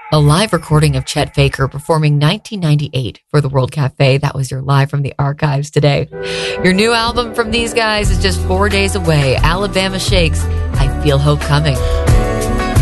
A live recording of Chet Baker performing 1998 for the World Cafe. That was your live from the archives today. Your new album from these guys is just 4 days away. Alabama Shakes, I Feel Hope Coming.